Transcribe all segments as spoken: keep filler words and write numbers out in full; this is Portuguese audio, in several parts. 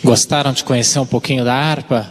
Gostaram de conhecer um pouquinho da harpa?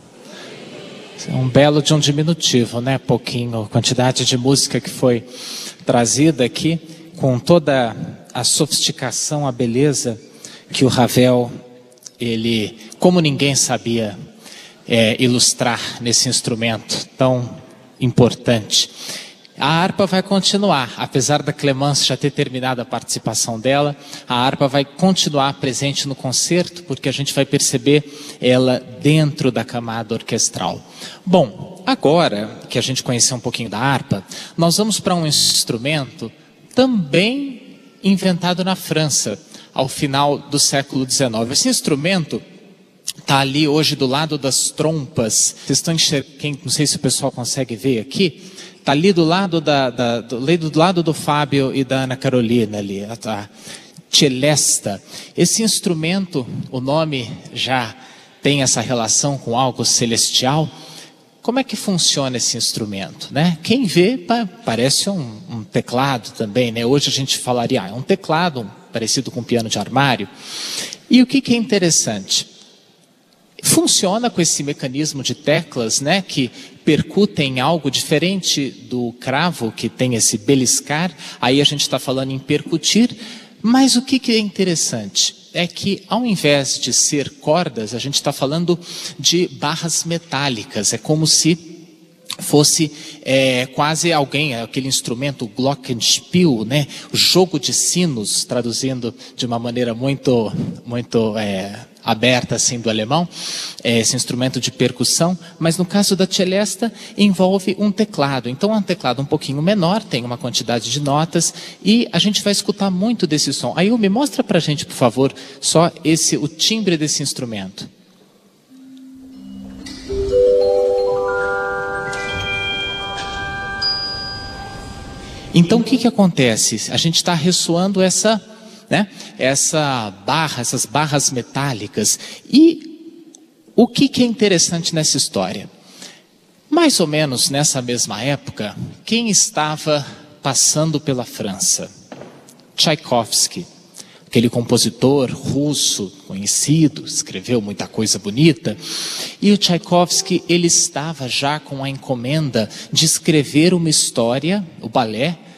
É um belo de um diminutivo, né? Pouquinho, a quantidade de música que foi trazida aqui, com toda a sofisticação, a beleza que o Ravel, ele, como ninguém sabia é, ilustrar nesse instrumento tão importante. A harpa vai continuar, apesar da Clemence já ter terminado a participação dela, a harpa vai continuar presente no concerto, porque a gente vai perceber ela dentro da camada orquestral. Bom, agora que a gente conheceu um pouquinho da harpa, nós vamos para um instrumento também inventado na França, ao final do século dezenove. Esse instrumento está ali hoje do lado das trompas. Vocês estão enxergando, não sei se o pessoal consegue ver aqui. Está ali do lado, da, da, do, do lado do Fábio e da Ana Carolina ali, a celesta. Esse instrumento, o nome já tem essa relação com algo celestial. Como é que funciona esse instrumento, né? Quem vê pa, parece um, um teclado também, né? Hoje a gente falaria, ah, é um teclado parecido com um piano de armário. E o que, que é interessante? Funciona com esse mecanismo de teclas, né, que percutem algo diferente do cravo, que tem esse beliscar. Aí a gente está falando em percutir. Mas o que, que é interessante é que, ao invés de ser cordas, a gente está falando de barras metálicas. É como se fosse é, quase alguém, aquele instrumento glockenspiel, né? O jogo de sinos, traduzindo de uma maneira muito, muito é, aberta assim do alemão, é, esse instrumento de percussão, mas no caso da celesta envolve um teclado. Então é um teclado um pouquinho menor, tem uma quantidade de notas e a gente vai escutar muito desse som. Aí me mostra pra gente, por favor, só esse, o timbre desse instrumento. Então o que que acontece? A gente está ressoando essa, né, essa barra, essas barras metálicas. E o que que é interessante nessa história? Mais ou menos nessa mesma época, quem estava passando pela França? Tchaikovsky, aquele compositor russo conhecido, escreveu muita coisa bonita. E o Tchaikovsky, ele estava já com a encomenda de escrever uma história, o balé,